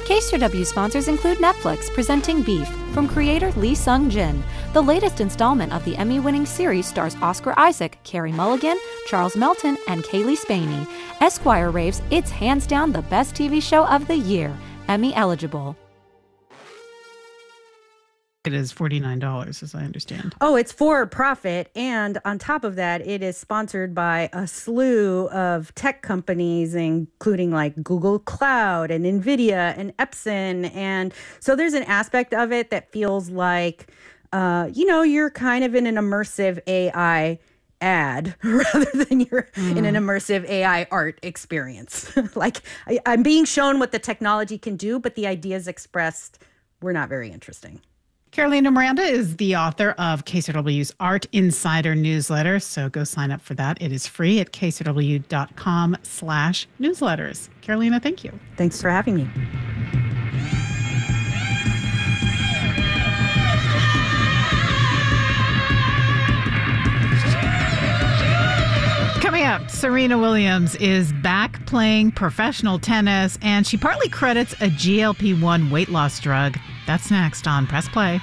KCRW sponsors include Netflix, presenting Beef, from creator Lee Sung-jin. The latest installment of the Emmy-winning series stars Oscar Isaac, Carey Mulligan, Charles Melton, and Kaylee Spaney. Esquire raves it's hands down the best TV show of the year, Emmy eligible. It is $49, as I understand. Oh, it's for profit. And on top of that, it is sponsored by a slew of tech companies, including like Google Cloud and NVIDIA and Epson. And so there's an aspect of it that feels like, you're kind of in an immersive AI ad rather than you're in an immersive AI art experience. Like I'm being shown what the technology can do, but the ideas expressed were not very interesting. Carolina Miranda is the author of KCRW's Art Insider newsletter, so go sign up for that. It is free at kcrw.com/newsletters. Carolina, thank you. Thanks for having me. Coming up, Serena Williams is back playing professional tennis, and she partly credits a GLP-1 weight loss drug. That's next on Press Play.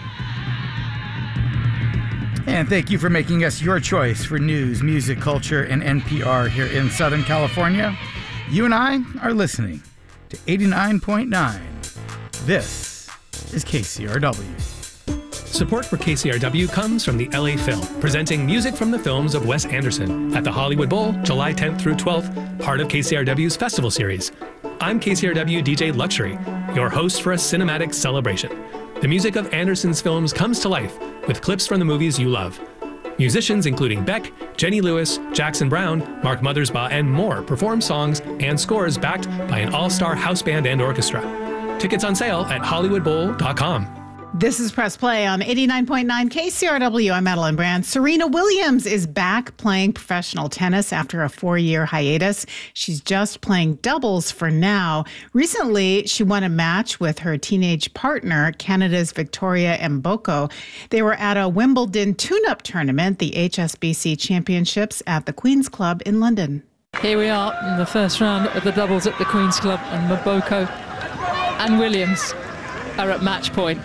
And thank you for making us your choice for news, music, culture, and NPR here in Southern California. You and I are listening to 89.9. This is KCRW. Support for KCRW comes from the LA Film, presenting music from the films of Wes Anderson at the Hollywood Bowl, July 10th through 12th, part of KCRW's festival series. I'm KCRW DJ Luxury, your host for a cinematic celebration. The music of Anderson's films comes to life with clips from the movies you love. Musicians including Beck, Jenny Lewis, Jackson Browne, Mark Mothersbaugh, and more perform songs and scores backed by an all-star house band and orchestra. Tickets on sale at hollywoodbowl.com. This is Press Play on 89.9 KCRW. I'm Madeline Brand. Serena Williams is back playing professional tennis after a 4-year hiatus. She's just playing doubles for now. Recently, she won a match with her teenage partner, Canada's Victoria Mboko. They were at a Wimbledon tune-up tournament, the HSBC Championships at the Queen's Club in London. Here we are in the first round of the doubles at the Queen's Club, and Mboko and Williams are at match point.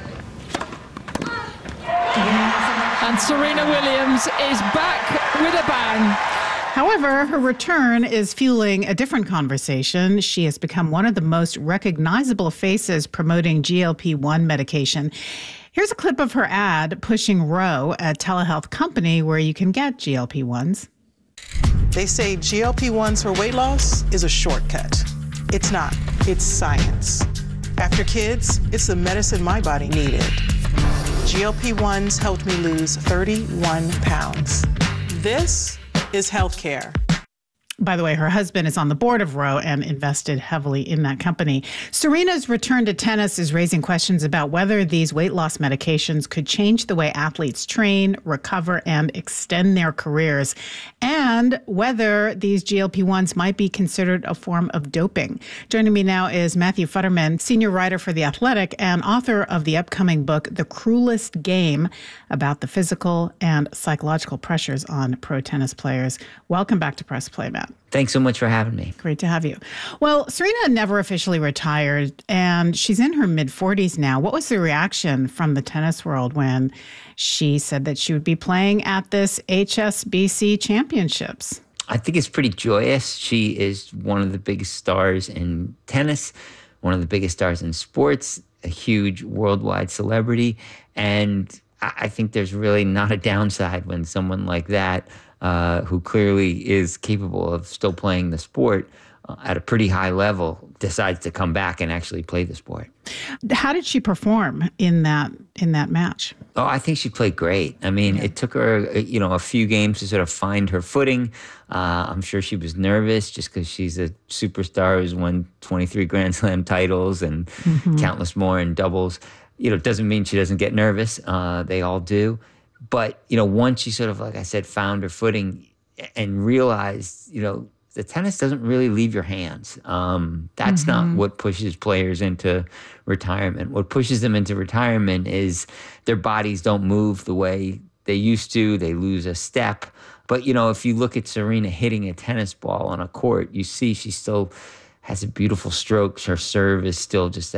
And Serena Williams is back with a bang. However, her return is fueling a different conversation. She has become one of the most recognizable faces promoting GLP-1 medication. Here's a clip of her ad pushing Ro, a telehealth company where you can get GLP-1s. They say GLP-1s for weight loss is a shortcut. It's not. It's science. After kids, it's the medicine my body needed. GLP-1s helped me lose 31 pounds. This is healthcare. By the way, her husband is on the board of Ro and invested heavily in that company. Serena's return to tennis is raising questions about whether these weight loss medications could change the way athletes train, recover, and extend their careers, and whether these GLP-1s might be considered a form of doping. Joining me now is Matthew Futterman, senior writer for The Athletic and author of the upcoming book, The Cruelest Game, about the physical and psychological pressures on pro tennis players. Welcome back to Press Play, Matt. Thanks so much for having me. Great to have you. Well, Serena never officially retired, and she's in her mid-40s now. What was the reaction from the tennis world when she said that she would be playing at this HSBC Championships? I think it's pretty joyous. She is one of the biggest stars in tennis, one of the biggest stars in sports, a huge worldwide celebrity, and I think there's really not a downside when someone like that who clearly is capable of still playing the sport at a pretty high level, decides to come back and actually play the sport. How did she perform in that match? Oh, I think she played great. I mean, It took her, a few games to sort of find her footing. I'm sure she was nervous just because she's a superstar who's won 23 Grand Slam titles and countless more in doubles. It doesn't mean she doesn't get nervous. They all do. But, once she sort of, like I said, found her footing and realized, the tennis doesn't really leave your hands. That's not what pushes players into retirement. What pushes them into retirement is their bodies don't move the way they used to. They lose a step. But, if you look at Serena hitting a tennis ball on a court, you see she still has a beautiful stroke. Her serve is still just